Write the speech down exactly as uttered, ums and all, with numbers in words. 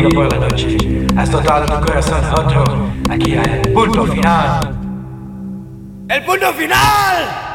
dormido por la noche, has dotado tu corazón roto. Aquí hay el punto final. ¡El punto final!